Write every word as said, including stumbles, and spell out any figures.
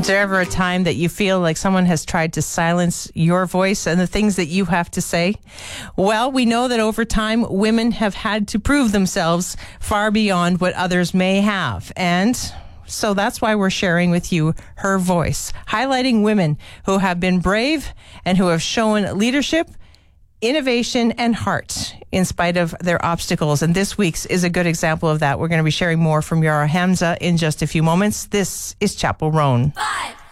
Is there ever a time that you feel like someone has tried to silence your voice and the things that you have to say? Well, we know that over time, women have had to prove themselves far beyond what others may have. And so that's why we're sharing with you her voice, highlighting women who have been brave and who have shown leadership, innovation, and heart in spite of their obstacles. And this week's is a good example of that. We're going to be sharing more from Yara Hamza in just a few moments. This is Chapel Roan. Five.